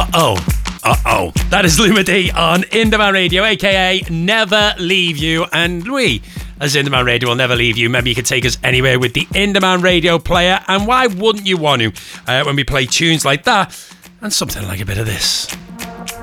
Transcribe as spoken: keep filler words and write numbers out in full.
Uh-oh. Uh-oh. That is Lumidee on Indie Radio, a k a. Never Leave You. And we, as Indie Radio, will never leave you. Maybe you could take us anywhere with the Indie Radio player. And why wouldn't you want to uh, when we play tunes like that and something like a bit of this?